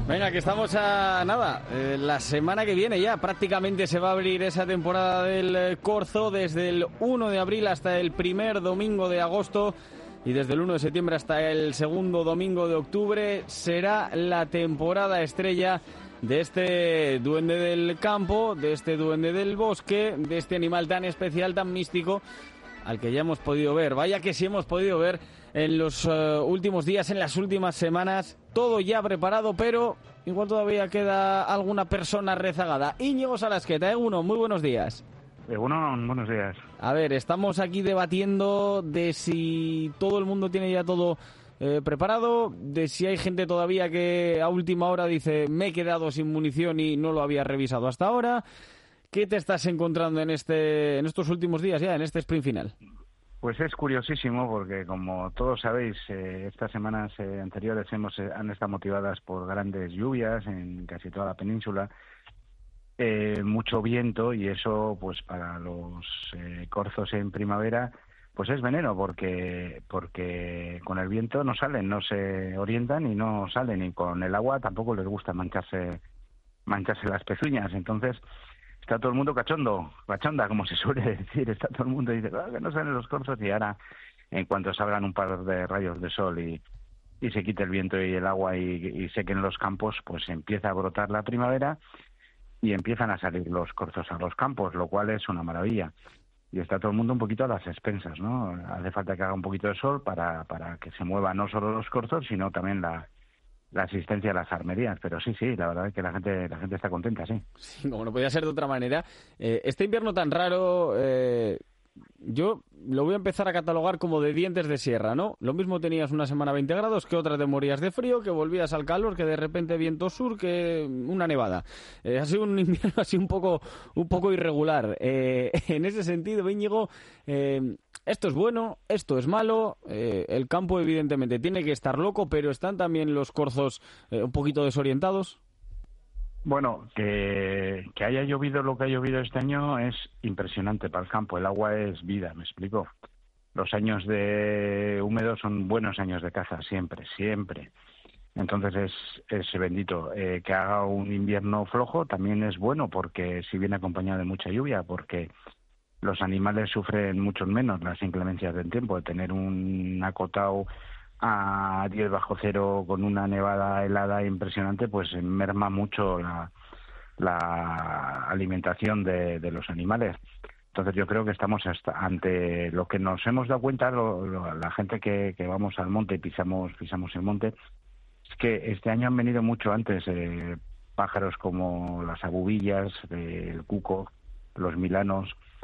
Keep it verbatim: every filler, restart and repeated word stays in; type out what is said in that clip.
Venga, que estamos a nada, eh, la semana que viene ya prácticamente se va a abrir esa temporada del eh, Corzo desde el uno de abril hasta el primer domingo de agosto y desde el uno de septiembre hasta el segundo domingo de octubre será la temporada estrella de este duende del campo, de este duende del bosque, de este animal tan especial, tan místico, al que ya hemos podido ver. Vaya que sí hemos podido ver en los uh, últimos días, en las últimas semanas, todo ya preparado, pero igual todavía queda alguna persona rezagada. Íñigo Sarasqueta, Egunon, muy buenos días. Egunon, buenos días. A ver, estamos aquí debatiendo de si todo el mundo tiene ya todo eh, preparado, de si hay gente todavía que a última hora dice me he quedado sin munición y no lo había revisado hasta ahora. ¿Qué te estás encontrando en este en estos últimos días ya, en este sprint final? Pues es curiosísimo porque, como todos sabéis, eh, estas semanas eh, anteriores hemos eh, han estado motivadas por grandes lluvias en casi toda la península, eh, mucho viento, y eso, pues para los eh, corzos en primavera, pues es veneno, porque porque con el viento no salen, no se orientan y no salen, y con el agua tampoco les gusta mancharse mancharse las pezuñas. Entonces está todo el mundo cachondo, cachonda, como se suele decir. Está todo el mundo y dice, ah, que no salen los corzos, y ahora, en cuanto salgan un par de rayos de sol y, y se quite el viento y el agua y, y sequen los campos, pues empieza a brotar la primavera y empiezan a salir los corzos a los campos, lo cual es una maravilla. Y está todo el mundo un poquito a las expensas, ¿no? Hace falta que haga un poquito de sol para, para que se muevan no solo los corzos, sino también la... la asistencia a las armerías. Pero sí, sí, la verdad es que la gente la gente está contenta, sí. Sí, como no podía ser de otra manera. Eh, este invierno tan raro, eh, yo lo voy a empezar a catalogar como de dientes de sierra, ¿no? Lo mismo tenías una semana a veinte grados, que otra te morías de frío, que volvías al calor, que de repente viento sur, que una nevada. Eh, ha sido un invierno así un poco un poco irregular. Eh, en ese sentido, Íñigo, eh, esto es bueno, esto es malo. Eh, el campo, evidentemente, tiene que estar loco, pero están también los corzos eh, un poquito desorientados. Bueno, que, que haya llovido lo que ha llovido este año es impresionante para el campo. El agua es vida, ¿me explico? Los años de húmedos son buenos años de caza, siempre, siempre. Entonces es, es bendito. Eh, que haga un invierno flojo también es bueno, porque si viene acompañado de mucha lluvia, porque los animales sufren mucho menos las inclemencias del tiempo. De tener un acotado a diez bajo cero con una nevada helada impresionante, pues merma mucho la, la alimentación de, de los animales. Entonces yo creo que estamos hasta ante lo que nos hemos dado cuenta, lo, lo, la gente que, que vamos al monte y pisamos, pisamos el monte, es que este año han venido mucho antes eh, pájaros como las abubillas, el cuco, los milanos,